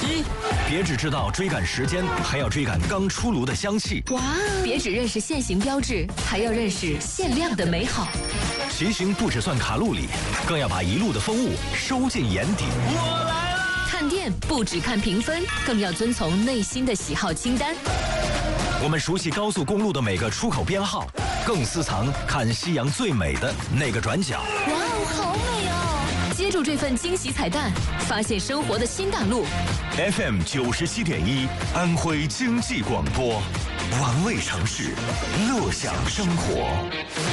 一，别只知道追赶时间，还要追赶刚出炉的香气。 哇！别只认识限行标志，还要认识限量的美好。 骑行不只算卡路里，更要把一路的风物收进眼底。 我来了！ 看店不只看评分，更要遵从内心的喜好清单。 我们熟悉高速公路的每个出口编号，更私藏看夕阳最美的那个转角。 哇哦，好美哦！接住这份惊喜彩蛋，发现生活的新大陆。 FM 97.1，安徽经济广播，玩味城市，乐享生活。